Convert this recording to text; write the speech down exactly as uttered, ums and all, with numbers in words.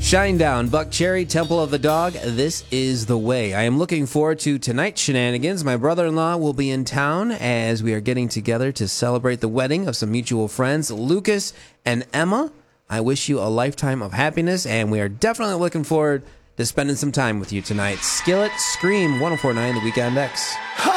Shinedown, Buck Cherry, Temple of the Dog, this is the way. I am looking forward to tonight's shenanigans. My brother-in-law will be in town as we are getting together to celebrate the wedding of some mutual friends, Lucas and Emma. I wish you a lifetime of happiness, and we are definitely looking forward to spending some time with you tonight. Skillet, Scream, one oh four point nine, The Weekend X.